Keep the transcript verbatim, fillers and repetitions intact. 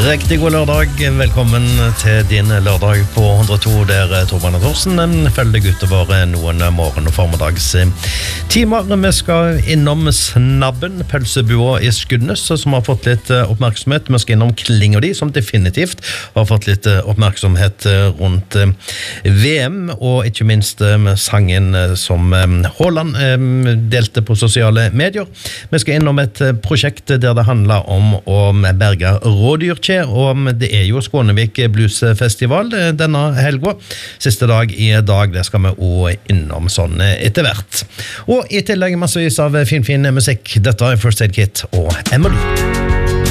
Riktig god lørdag, velkommen til din lørdag på hundre og to, der Torbjørn og Thorsen følger deg utover noen morgen- og formiddags timer. Vi skal innom Snabben, pølsebua i Skudenes, som har fått litt oppmerksomhet. Vi skal innom Kling og de, som definitivt har fått litt oppmerksomhet rundt V M, og ikke minst sangen som Haaland delte på sosiale medier. Vi skal innom et prosjekt der det handler om å berge rådyrkjær, og det er jo Skånevik Bluesfestival denne helga. Siste dag i dag, det skal vi også innom sånn etter hvert. Og i tillegg massevis av fin, fin musikk. Dette er First Aid Kit og Emily.